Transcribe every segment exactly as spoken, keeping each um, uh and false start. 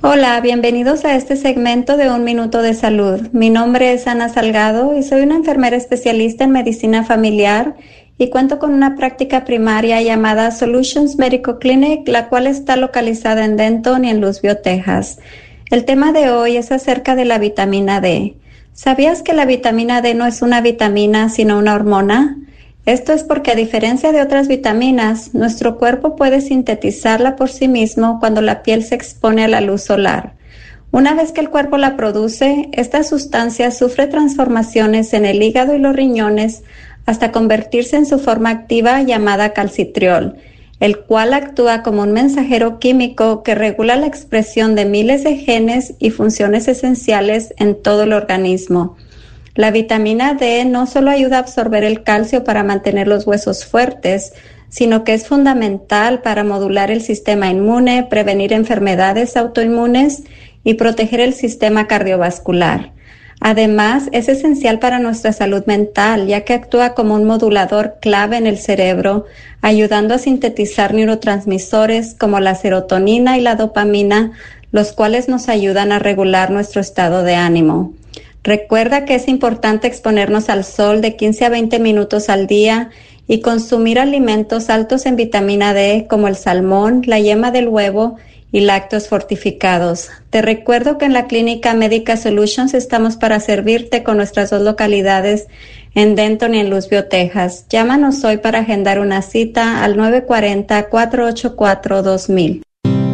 Hola, bienvenidos a este segmento de Un Minuto de Salud. Mi nombre es Ana Salgado y soy una enfermera especialista en medicina familiar y cuento con una práctica primaria llamada Solutions Medical Clinic, la cual está localizada en Denton y en Louisville, Texas. El tema de hoy es acerca de la vitamina D. ¿Sabías que la vitamina D no es una vitamina, sino una hormona? Esto es porque, a diferencia de otras vitaminas, nuestro cuerpo puede sintetizarla por sí mismo cuando la piel se expone a la luz solar. Una vez que el cuerpo la produce, esta sustancia sufre transformaciones en el hígado y los riñones hasta convertirse en su forma activa llamada calcitriol, el cual actúa como un mensajero químico que regula la expresión de miles de genes y funciones esenciales en todo el organismo. La vitamina D no solo ayuda a absorber el calcio para mantener los huesos fuertes, sino que es fundamental para modular el sistema inmune, prevenir enfermedades autoinmunes y proteger el sistema cardiovascular. Además, es esencial para nuestra salud mental, ya que actúa como un modulador clave en el cerebro, ayudando a sintetizar neurotransmisores como la serotonina y la dopamina, los cuales nos ayudan a regular nuestro estado de ánimo. Recuerda que es importante exponernos al sol de quince a veinte minutos al día y consumir alimentos altos en vitamina D como el salmón, la yema del huevo y lácteos fortificados. Te recuerdo que en la Clínica Médica Solutions estamos para servirte con nuestras dos localidades en Denton y en Louisville, Texas. Llámanos hoy para agendar una cita al nueve cuatro cero, cuatro ocho cuatro, dos mil.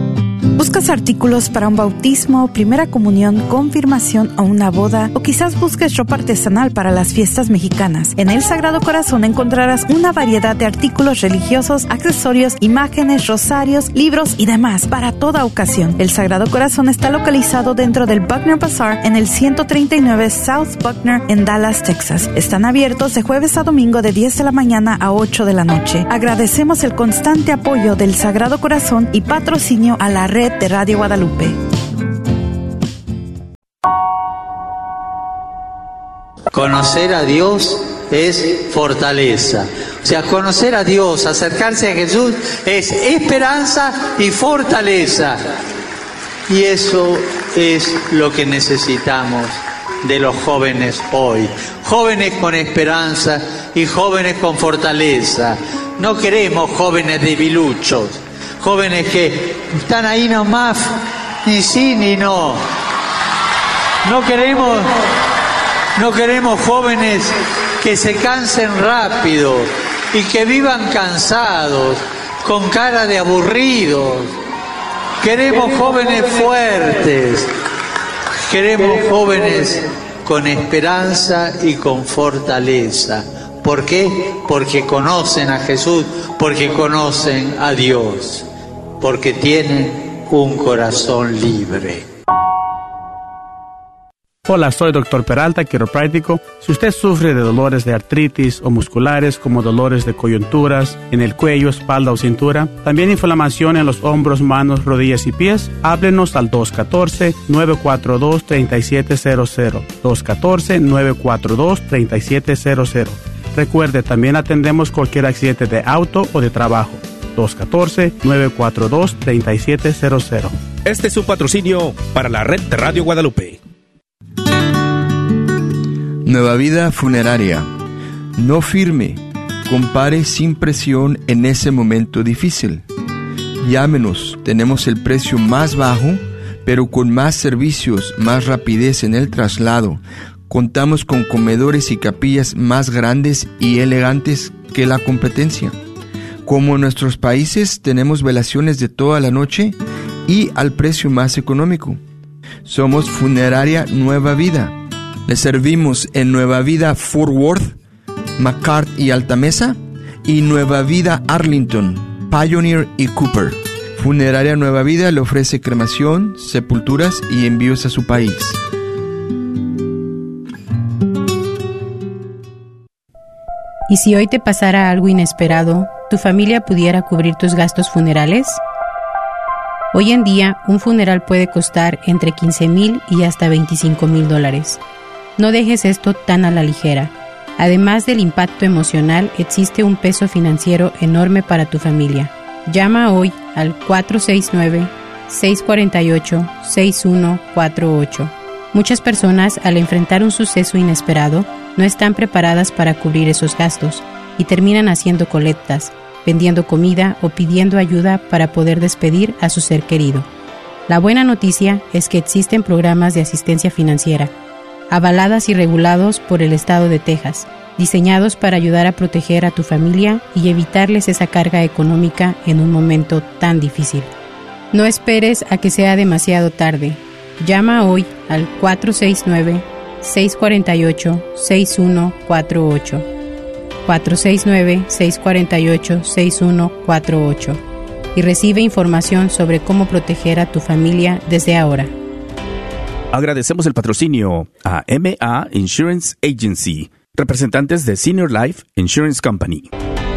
¿Buscas artículos para un bautismo, primera comunión, confirmación o una boda? O quizás busques ropa artesanal para las fiestas mexicanas. En El Sagrado Corazón encontrarás una variedad de artículos religiosos, accesorios, imágenes, rosarios, libros y demás para toda ocasión. El Sagrado Corazón está localizado dentro del Buckner Bazaar en el ciento treinta y nueve South Buckner en Dallas, Texas. Están abiertos de jueves a domingo de diez de la mañana a ocho de la noche. Agradecemos el constante apoyo del Sagrado Corazón y patrocinio a la red de Radio Guadalupe. Conocer a Dios es fortaleza. O sea, conocer a Dios, acercarse a Jesús es esperanza y fortaleza. Y eso es lo que necesitamos de los jóvenes hoy. Jóvenes con esperanza y jóvenes con fortaleza. No queremos jóvenes debiluchos. Jóvenes que están ahí nomás, ni sí ni no. No queremos, no queremos jóvenes que se cansen rápido y que vivan cansados, con cara de aburridos. Queremos jóvenes fuertes, queremos jóvenes con esperanza y con fortaleza. ¿Por qué? Porque conocen a Jesús, porque conocen a Dios, porque tienen un corazón libre. Hola, soy doctor Peralta, quiropráctico. Si usted sufre de dolores de artritis o musculares como dolores de coyunturas en el cuello, espalda o cintura, también inflamación en los hombros, manos, rodillas y pies, háblenos al dos uno cuatro, nueve cuatro dos, tres siete cero cero. dos uno cuatro, nueve cuatro dos, tres siete cero cero. Recuerde, también atendemos cualquier accidente de auto o de trabajo. dos uno cuatro, nueve cuatro dos, tres siete cero cero. Este es un patrocinio para la red de Radio Guadalupe. Nueva Vida Funeraria. No firme. Compare sin presión en ese momento difícil. Llámenos. Tenemos el precio más bajo, pero con más servicios, más rapidez en el traslado. Contamos con comedores y capillas más grandes y elegantes que la competencia. Como en nuestros países, tenemos velaciones de toda la noche y al precio más económico. Somos Funeraria Nueva Vida. Le servimos en Nueva Vida Fort Worth, McCart y Altamesa, y Nueva Vida Arlington, Pioneer y Cooper. Funeraria Nueva Vida le ofrece cremación, sepulturas y envíos a su país. ¿Y si hoy te pasara algo inesperado, tu familia pudiera cubrir tus gastos funerales? Hoy en día, un funeral puede costar entre quince mil y hasta veinticinco mil dólares. No dejes esto tan a la ligera. Además del impacto emocional, existe un peso financiero enorme para tu familia. Llama hoy al cuatro seis nueve, seis cuatro ocho, seis uno cuatro ocho. Muchas personas, al enfrentar un suceso inesperado, no están preparadas para cubrir esos gastos y terminan haciendo colectas, vendiendo comida o pidiendo ayuda para poder despedir a su ser querido. La buena noticia es que existen programas de asistencia financiera, avaladas y regulados por el estado de Texas, diseñados para ayudar a proteger a tu familia y evitarles esa carga económica en un momento tan difícil. No esperes a que sea demasiado tarde. Llama hoy al cuatro seis nueve, seis cuatro ocho, seis uno cuatro ocho. cuatro seis nueve, seis cuatro ocho, seis uno cuatro ocho y recibe información sobre cómo proteger a tu familia desde ahora. Agradecemos el patrocinio a M A Insurance Agency, representantes de Senior Life Insurance Company.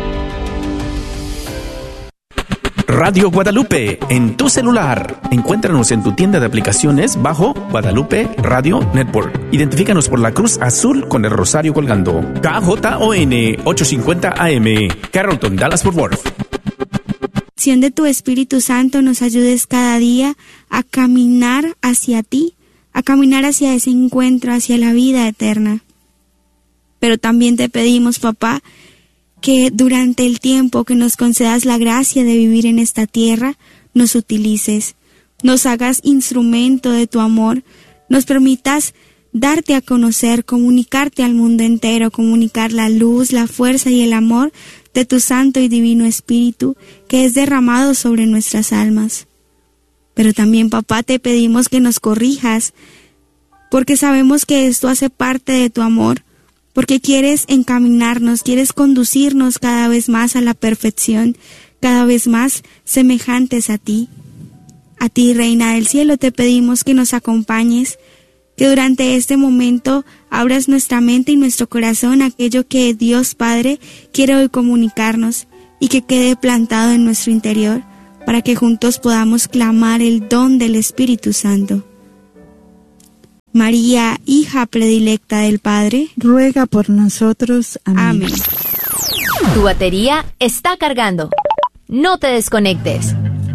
Radio Guadalupe, en tu celular. Encuéntranos en tu tienda de aplicaciones bajo Guadalupe Radio Network. Identifícanos por la cruz azul con el rosario colgando. K J O N ochocientos cincuenta A M, Carrollton, Dallas-Fort Worth. Acción de tu Espíritu Santo nos ayudes cada día a caminar hacia ti, a caminar hacia ese encuentro, hacia la vida eterna. Pero también te pedimos, papá, que durante el tiempo que nos concedas la gracia de vivir en esta tierra, nos utilices, nos hagas instrumento de tu amor, nos permitas darte a conocer, comunicarte al mundo entero, comunicar la luz, la fuerza y el amor de tu Santo y Divino Espíritu que es derramado sobre nuestras almas. Pero también, papá, te pedimos que nos corrijas, porque sabemos que esto hace parte de tu amor, porque quieres encaminarnos, quieres conducirnos cada vez más a la perfección, cada vez más semejantes a ti. A ti, Reina del Cielo, te pedimos que nos acompañes, que durante este momento abras nuestra mente y nuestro corazón a aquello que Dios Padre quiere hoy comunicarnos y que quede plantado en nuestro interior, para que juntos podamos clamar el don del Espíritu Santo. María, hija predilecta del Padre, ruega por nosotros. Amén. Amén. Tu batería está cargando. No te desconectes.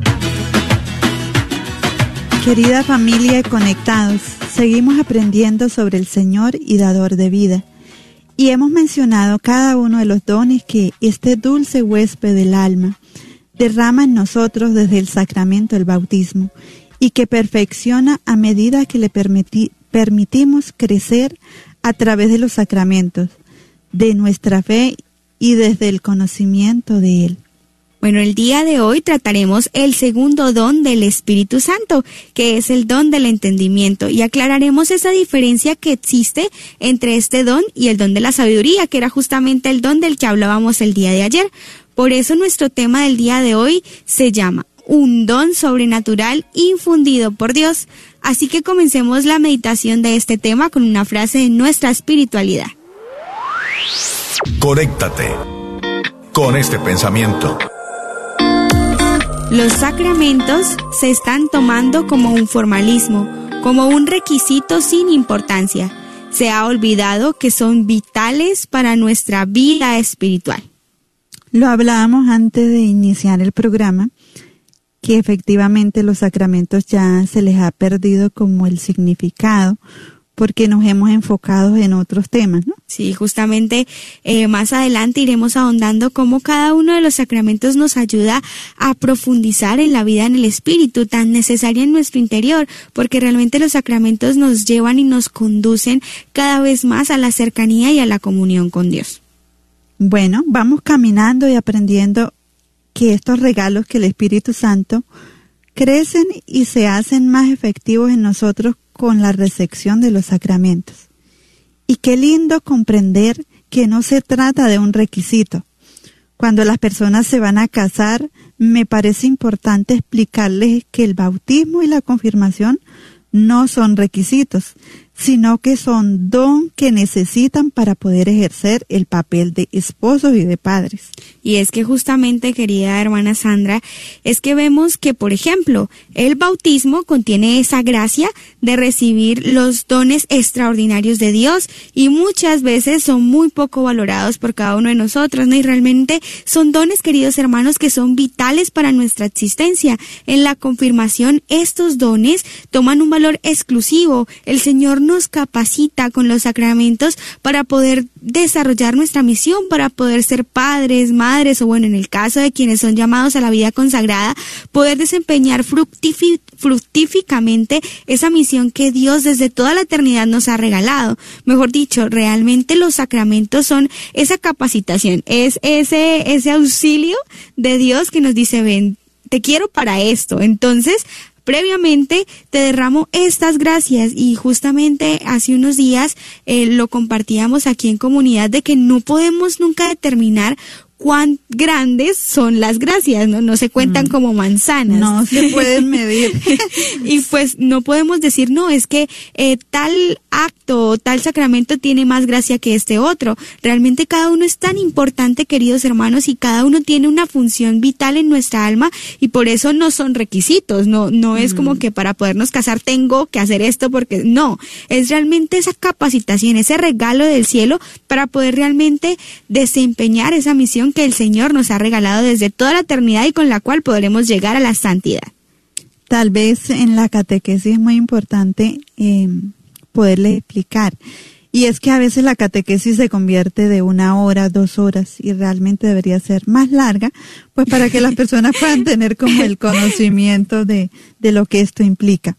Querida familia y conectados, seguimos aprendiendo sobre el Señor y dador de vida. Y hemos mencionado cada uno de los dones que este dulce huésped del alma derrama en nosotros desde el sacramento del bautismo y que perfecciona a medida que le permití, permitimos crecer a través de los sacramentos, de nuestra fe y desde el conocimiento de Él. Bueno, el día de hoy trataremos el segundo don del Espíritu Santo, que es el don del entendimiento, y aclararemos esa diferencia que existe entre este don y el don de la sabiduría, que era justamente el don del que hablábamos el día de ayer. Por eso nuestro tema del día de hoy se llama un don sobrenatural infundido por Dios. Así que comencemos la meditación de este tema con una frase de nuestra espiritualidad. Conéctate con este pensamiento. Los sacramentos se están tomando como un formalismo, como un requisito sin importancia. Se ha olvidado que son vitales para nuestra vida espiritual. Lo hablábamos antes de iniciar el programa, que efectivamente los sacramentos ya se les ha perdido como el significado, porque nos hemos enfocado en otros temas, ¿no? Sí, justamente eh, más adelante iremos ahondando cómo cada uno de los sacramentos nos ayuda a profundizar en la vida en el Espíritu, tan necesaria en nuestro interior, porque realmente los sacramentos nos llevan y nos conducen cada vez más a la cercanía y a la comunión con Dios. Bueno, vamos caminando y aprendiendo que estos regalos que el Espíritu Santo crecen y se hacen más efectivos en nosotros con la recepción de los sacramentos. Y qué lindo comprender que no se trata de un requisito. Cuando las personas se van a casar, me parece importante explicarles que el bautismo y la confirmación no son requisitos, sino que son don que necesitan para poder ejercer el papel de esposos y de padres. Y es que justamente, querida hermana Sandra, es que vemos que, por ejemplo, el bautismo contiene esa gracia de recibir los dones extraordinarios de Dios y muchas veces son muy poco valorados por cada uno de nosotros, ¿no? Y realmente son dones, queridos hermanos, que son vitales para nuestra existencia. En la confirmación, estos dones toman un valor exclusivo. El Señor nos capacita con los sacramentos para poder desarrollar nuestra misión, para poder ser padres, madres, o bueno, en el caso de quienes son llamados a la vida consagrada, poder desempeñar fructifi- fructíficamente esa misión que Dios desde toda la eternidad nos ha regalado. Mejor dicho, realmente los sacramentos son esa capacitación, es ese, ese auxilio de Dios que nos dice, ven, te quiero para esto. Entonces, previamente te derramo estas gracias, y justamente hace unos días eh, lo compartíamos aquí en comunidad, de que no podemos nunca determinar cuán grandes son las gracias, ¿no? No se cuentan mm. como manzanas. No se pueden medir. Y pues no podemos decir, no, es que eh, tal acto o tal sacramento tiene más gracia que este otro. Realmente cada uno es tan importante, queridos hermanos, y cada uno tiene una función vital en nuestra alma, y por eso no son requisitos, no, no es mm. como que para podernos casar tengo que hacer esto, porque no, es realmente esa capacitación, ese regalo del cielo para poder realmente desempeñar esa misión que el Señor nos ha regalado desde toda la eternidad y con la cual podremos llegar a la santidad. Tal vez en la catequesis es muy importante eh, poderle explicar. Y es que a veces la catequesis se convierte de una hora, dos horas, y realmente debería ser más larga, pues para que las personas puedan tener como el conocimiento de, de lo que esto implica.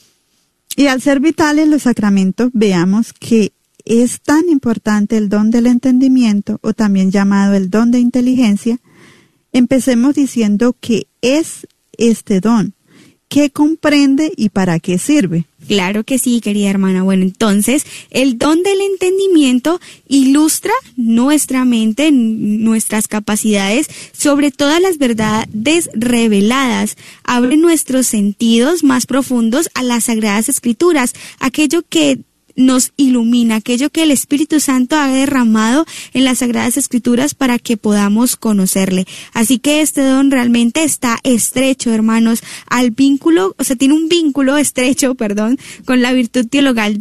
Y al ser vitales los sacramentos, veamos que es tan importante el don del entendimiento, o también llamado el don de inteligencia. Empecemos diciendo que es este don, qué comprende y para qué sirve. Claro que sí, querida hermana. Bueno, entonces, el don del entendimiento ilustra nuestra mente, nuestras capacidades sobre todas las verdades reveladas. Abre nuestros sentidos más profundos a las Sagradas Escrituras, aquello que nos ilumina, aquello que el Espíritu Santo ha derramado en las Sagradas Escrituras para que podamos conocerle. Así que este don realmente está estrecho, hermanos, al vínculo, o sea, tiene un vínculo estrecho, perdón, con la virtud teologal